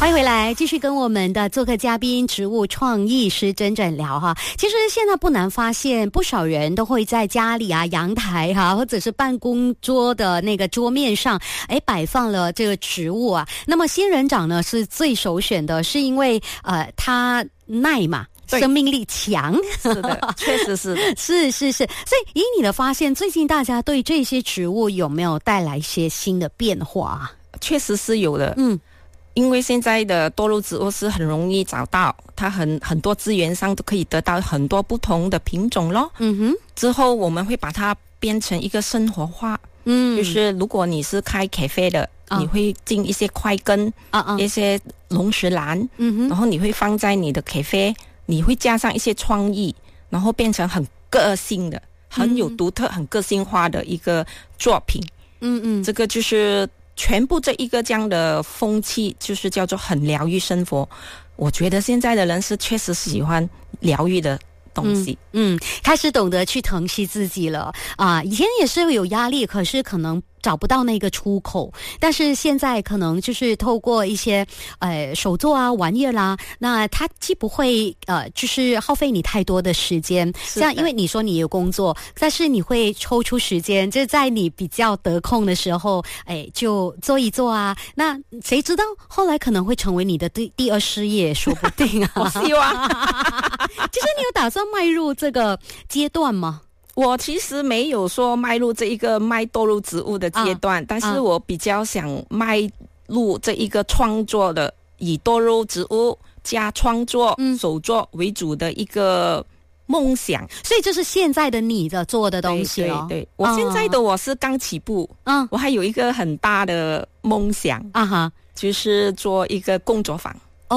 欢迎回来，继续跟我们的做客嘉宾植物创意师珍珍聊哈。其实现在不难发现，不少人都会在家里啊、阳台哈，或者是办公桌的那个桌面上，摆放了这个植物啊。那么仙人掌呢是最首选的，是因为它耐嘛。生命力强， 是的，确实是的， 是。所以以你的发现，最近大家对这些植物有没有带来一些新的变化？ 确实是有的，因为现在的多肉植物是很容易找到，它很多资源上都可以得到很多不同的品种咯。之后我们会把它变成一个生活化，就是如果你是开咖啡的，你会进一些块根，一些龙舌兰，然后你会放在你的咖啡。你会加上一些创意，然后变成很个性的、很有独特、很个性化的一个作品。这个就是全部这一个这样的风气，就是叫做很疗愈生活。我觉得现在的人是确实喜欢疗愈的东西， 开始懂得去疼惜自己了啊！以前也是有压力，可是可能找不到那个出口，但是现在可能就是透过一些手作啊玩意啦，那它既不会就是耗费你太多的时间，像因为你说你有工作，但是你会抽出时间，就在你比较得空的时候，就做一做啊。那谁知道后来可能会成为你的第二事业，说不定啊。 我希望。 其实你有打算迈入这个阶段吗？ 我其实没有说迈入这一个卖多肉植物的阶段，但是我比较想迈入这一个创作的，以多肉植物加创作、手作为主的一个梦想。 所以这是现在的你的做的东西咯。 对，我现在的我是刚起步，我还有一个很大的梦想就是做一个工作坊。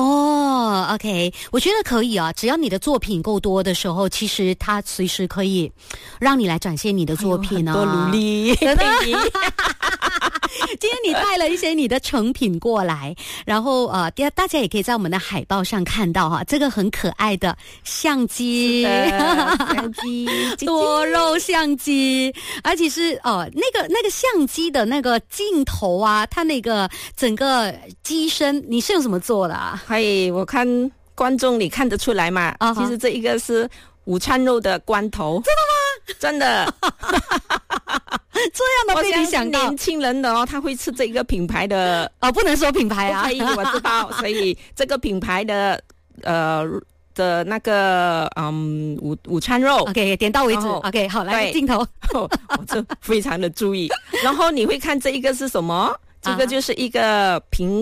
OK， 我觉得可以啊，只要你的作品够多的时候，其实它随时可以让你来展现你的作品啊。 多努力， 真的。今天你带了一些你的成品过来，然后大家也可以在我们的海报上看到哈，这个很可爱的相机， 相机多肉相机，而且是那个相机的那个镜头啊，它那个整个机身，你是用什么做的啊？ 我看观众你看得出来嘛？其实这一个是午餐肉的罐头。真的吗？真的。这样的被你想到，年轻人的他会吃这个品牌的不能说品牌啊， 可以，我知道，所以这个品牌的的那个午餐肉 ，OK， 点到为止 ，OK， 好，来镜头， 我就非常的注意。然后你会看这一个是什么？这个就是一个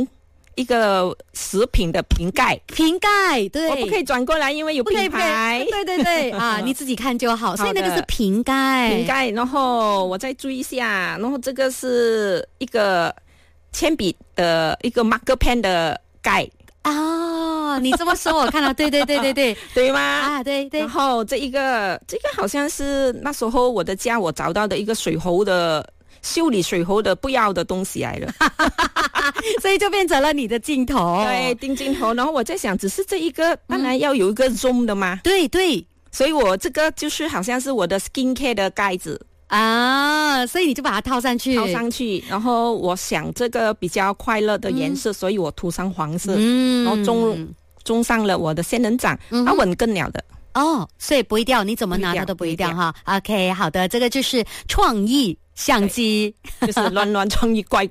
食品的瓶盖， 对， 我不可以转过来，因为有品牌。 对啊，你自己看就好。所以那个是瓶盖， 然后我再注意一下，然后这个是一个铅笔的一个 marker pen 的盖啊。你这么说，我看到，对， 对吗？ 啊，对。 然后这个好像是那时候我的家我找到的一个水喉的。修理水喉的不要的东西来了， 所以就变成了你的镜头。 对，定镜头。然后我在想，只是这一个，当然要有一个 zoom 的嘛。 对， 所以我这个就是好像是我的 skincare 的盖子啊，所以你就把它套上去。 然后我想这个比较快乐的颜色，所以我涂上黄色，然后种上了我的仙人掌，它稳更了的。 所以不会掉，你怎么拿它都不会掉哈。OK， 好的，这个就是创意相机， 就是乱创意怪。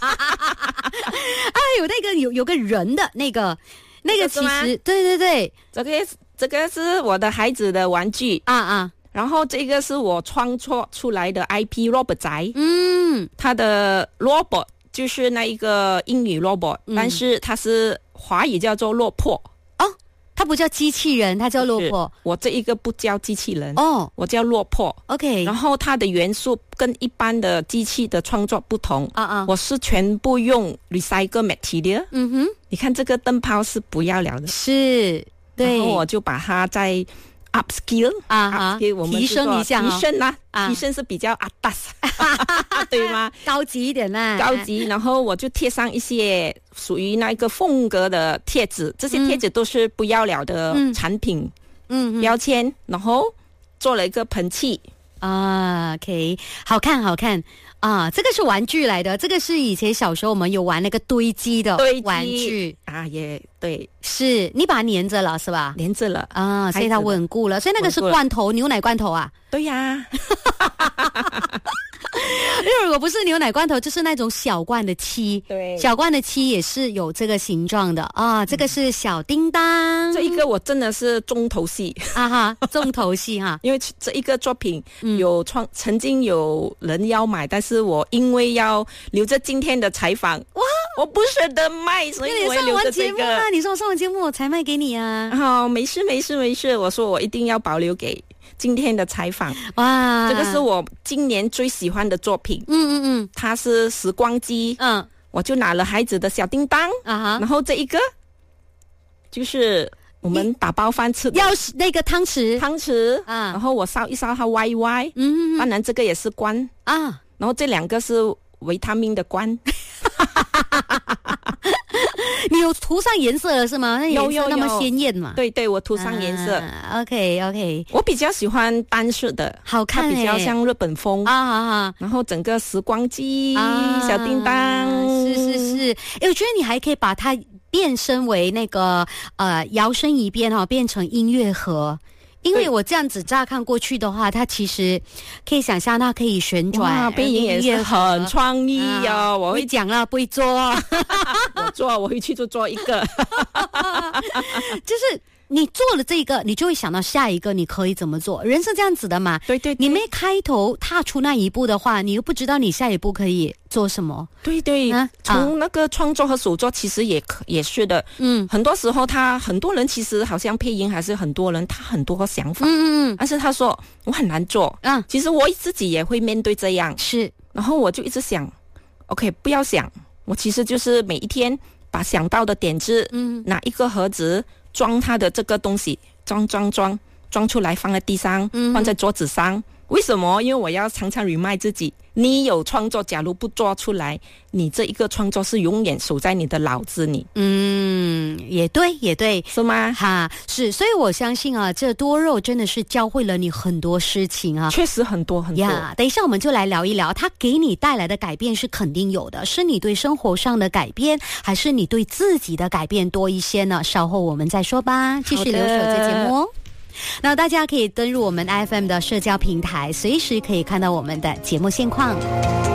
有那个有个人的那个其实对， 这个是我的孩子的玩具啊。然后这个是我创作出来的 IP robot 仔，它的 robot 就是那一个英语 robot，但是它是华语叫做落魄。 它不叫机器人，它叫落魄。 我这一个不叫机器人我叫落魄。 OK， 然后它的元素跟一般的机器的创作不同我是全部用 recycle material。你看这个灯泡是不要了的， 是，对， 然后我就把它再upskill 我们提升一下， 提升是比较对吗？ 高级一点啦， 高级。然后我就贴上一些属于那个风格的贴纸，这些贴纸都是不要了的产品标签，然后做了一个盆器 OK， 好看啊，这个是玩具来的，这个是以前小时候我们有玩那个堆积的玩具啊，也对， 是你把它粘着了是吧？ 粘着了啊，所以它稳固了，所以那个是罐头，牛奶罐头啊？ 对呀。 因为如果不是牛奶罐头，就是那种小罐的漆， 对， 小罐的漆也是有这个形状的啊。这个是小叮当， 这一个我真的是重头戏啊哈，重头戏哈。 因为这一个作品曾经有人要买，但是我因为要留着今天的采访，哇，我不舍得卖，所以我要留着这个。 你说我上完节目我才卖给你啊？ 好，没事，我说我一定要保留给今天的采访。哇，这个是我今年最喜欢的作品。它是时光机。我就拿了孩子的小叮当啊，然后这一个就是我们打包饭吃的， 要那个汤匙啊，然后我烧一烧它歪歪。当然这个也是罐啊，然后这两个是维他命的罐。 你有涂上颜色了是吗？那颜色那么鲜艳嘛？ 对，我涂上颜色。 OK， 我比较喜欢单色的， 好看， 它比较像日本风啊。然后整个时光机小叮当， 是。我觉得你还可以把它变身为那个摇身一变哈，变成音乐盒。因为我这样子乍看过去的话，它其实可以想象它可以旋转， 配音也是很创意哦。 我会讲了，不会做。 我回去就做一个。 就是你做了这个，你就会想到下一个你可以怎么做。人是这样子的嘛？ 对， 你没开头踏出那一步的话，你又不知道你下一步可以做什么。 对，从那个创作和手作其实也是的。很多时候很多人其实好像配音还是很多人他很多个想法。但是他说我很难做。其实我自己也会面对这样。 是，然后我就一直想 ，OK， 不要想，我其实就是每一天把想到的点子，拿一个盒子装它的这个东西，装出来放在地上，放在桌子上。为什么？因为我要常常 remind 自己，你有创作，假如不做出来，你这一个创作是永远守在你的脑子里。 也对， 是吗？ 哈，是，所以我相信啊，这多肉真的是教会了你很多事情啊， 确实很多呀。等一下我们就来聊一聊，它给你带来的改变是肯定有的，是你对生活上的改变，还是你对自己的改变多一些呢？稍后我们再说吧，继续留守这节目哦。那大家可以登入我们 FM 的社交平台，随时可以看到我们的节目现况。